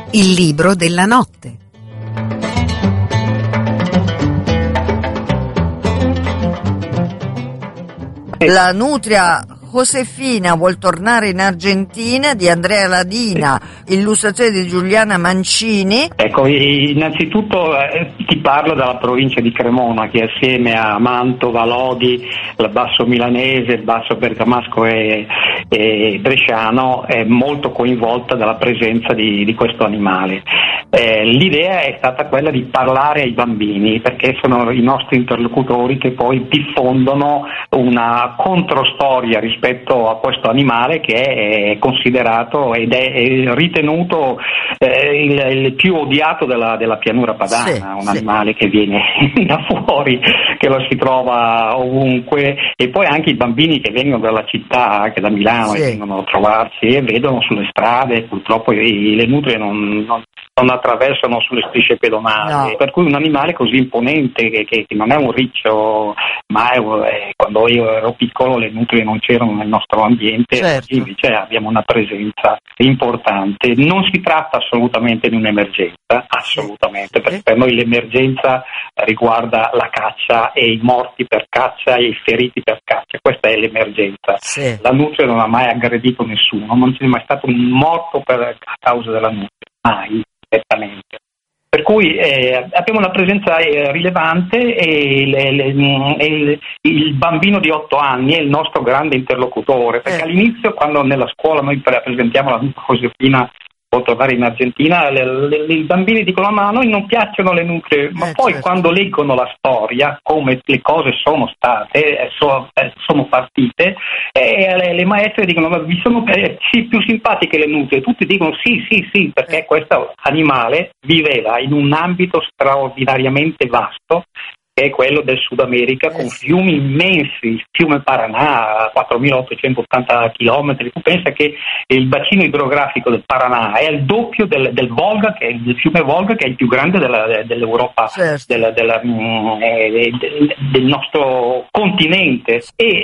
Il libro della notte. La nutria Josefina vuol tornare in Argentina di Andrea Ladina, illustrazione di Giuliana Mancini. Ecco, innanzitutto ti parlo della provincia di Cremona, che assieme a Mantova, Lodi, il Basso Milanese, il Basso Bergamasco e Bresciano è molto coinvolta dalla presenza di questo animale. L'idea è stata quella di parlare ai bambini, perché sono i nostri interlocutori che poi diffondono una controstoria rispetto a questo animale che è considerato ed è ritenuto il più odiato della pianura padana, un animale che viene da fuori, che lo si trova ovunque, e poi anche i bambini che vengono dalla città, anche da Milano, e vengono a trovarsi e vedono sulle strade, purtroppo le nutrie non attraversano sulle strisce pedonali, per cui un animale così imponente che non è un riccio, ma quando io ero piccolo le nutrie non c'erano nel nostro ambiente, invece abbiamo una presenza importante. Non si tratta assolutamente di un'emergenza, assolutamente, perché per noi l'emergenza riguarda la caccia e i morti per caccia e i feriti per caccia, questa è l'emergenza. La nutria non ha mai aggredito nessuno, non c'è mai stato un morto a causa della nutria, mai. Per cui abbiamo una presenza rilevante e il bambino di 8 anni è il nostro grande interlocutore, perché all'inizio, quando nella scuola noi presentiamo la Josefina può tornare in Argentina, i bambini dicono ma a noi non piacciono le nutrie, ma poi quando leggono la storia, come le cose sono state, sono partite, le maestre dicono ma vi sono più simpatiche le nutrie, tutti dicono sì, perché questo animale viveva in un ambito straordinariamente vasto, che è quello del Sud America, con fiumi immensi, il fiume Paraná, 4.880 chilometri. Tu pensa che il bacino idrografico del Paraná è il doppio del Volga, che è il fiume Volga, che è il più grande dell'Europa, del nostro continente.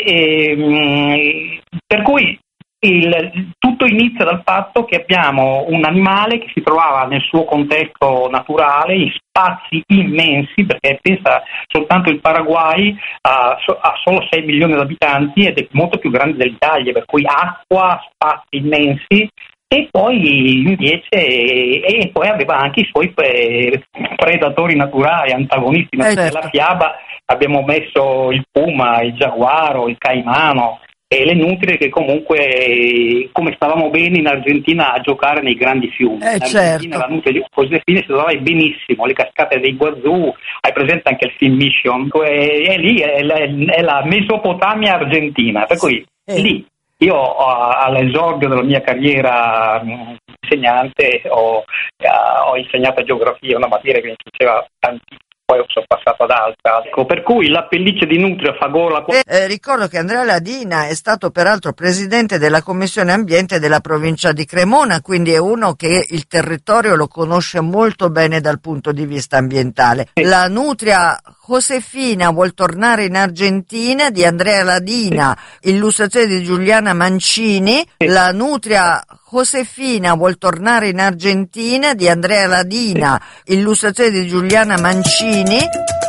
Per cui tutto inizia dal fatto che abbiamo un animale che si trovava nel suo contesto naturale in spazi immensi, perché pensa soltanto il Paraguay ha solo 6 milioni di abitanti ed è molto più grande dell'Italia, per cui acqua, spazi immensi. E poi invece poi aveva anche i suoi predatori naturali, antagonisti. Nella fiaba abbiamo messo il puma, il giaguaro, il caimano e le nutrie, che comunque, come stavamo bene in Argentina a giocare nei grandi fiumi. In Argentina la nutria di Josefina si trovava benissimo, le cascate dei Guazú, hai presente anche il film Mission, è lì, è la Mesopotamia argentina, per cui lì io all'esordio della mia carriera insegnante ho insegnato geografia, una materia che mi piaceva tantissimo. Poi sono passato ad altra, per cui la pelliccia di nutria fa gola. Ricordo che Andrea Ladina è stato peraltro presidente della Commissione Ambiente della provincia di Cremona, quindi è uno che il territorio lo conosce molto bene dal punto di vista ambientale. La nutria Josefina vuol tornare in Argentina di Andrea Ladina, illustrazione di Giuliana Mancini. La nutria Josefina vuol tornare in Argentina di Andrea Ladina, illustrazione di Giuliana Mancini.